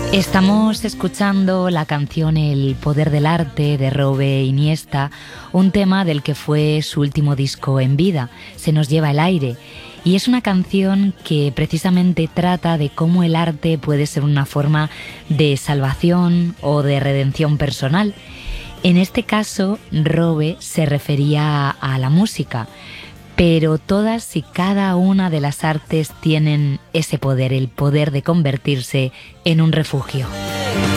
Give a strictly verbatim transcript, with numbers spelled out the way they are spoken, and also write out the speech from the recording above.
Estamos escuchando la canción El poder del arte de Robe Iniesta, un tema del que fue su último disco en vida, Se nos lleva el aire, y es una canción que precisamente trata de cómo el arte puede ser una forma de salvación o de redención personal. En este caso, Robe se refería a la música, pero todas y cada una de las artes tienen ese poder, el poder de convertirse en un refugio.